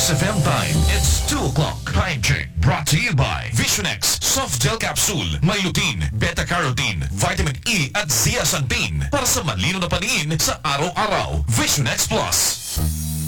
Kiss FM time. It's 2 o'clock. Time check. Brought to you by Visionex Soft Gel Capsule. May lutein, beta-carotene, vitamin E at zeaxanthin para sa malino na paningin sa araw-araw. Visionex Plus.